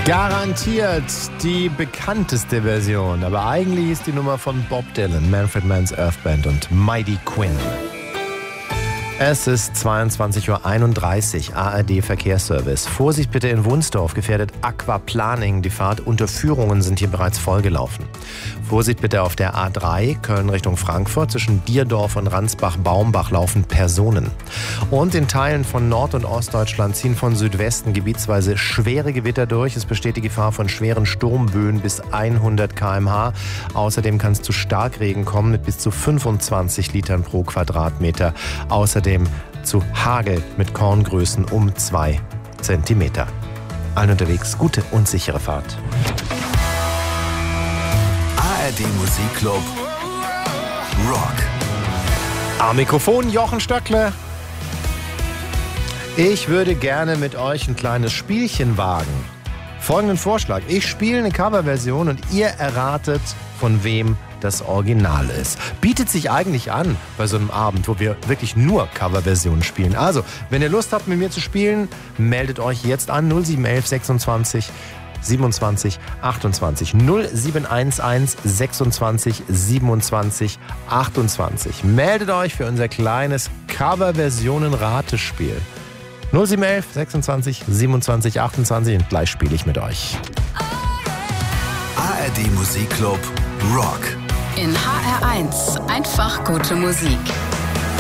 Garantiert die bekannteste Version, aber eigentlich ist die Nummer von Bob Dylan, Manfred Mann's Earth Band und Mighty Quinn. Es ist 22:31 Uhr, ARD Verkehrsservice. Vorsicht bitte in Wunsdorf, gefährdet Aquaplaning. Die Fahrtunterführungen sind hier bereits vollgelaufen. Vorsicht bitte auf der A3, Köln Richtung Frankfurt. Zwischen Dierdorf und Ransbach-Baumbach laufen Personen. Und in Teilen von Nord- und Ostdeutschland ziehen von Südwesten gebietsweise schwere Gewitter durch. Es besteht die Gefahr von schweren Sturmböen bis 100 km/h. Außerdem kann es zu Starkregen kommen mit bis zu 25 Litern pro Quadratmeter. Außerdem zu Hagel mit Korngrößen um 2 Zentimeter. Allen unterwegs gute und sichere Fahrt. ARD Musikclub Rock. Am Mikrofon Jochen Stöckle. Ich würde gerne mit euch ein kleines Spielchen wagen. Folgenden Vorschlag. Ich spiele eine Coverversion und ihr erratet, von wem das Original ist. Bietet sich eigentlich an bei so einem Abend, wo wir wirklich nur Coverversionen spielen. Also, wenn ihr Lust habt, mit mir zu spielen, meldet euch jetzt an 0711 26 27 28 0711 26 27 28. Meldet euch für unser kleines Coverversionen-Ratespiel. 0711 26 27 28 und gleich spiele ich mit euch. ARD Musikclub Rock. In HR1 einfach gute Musik.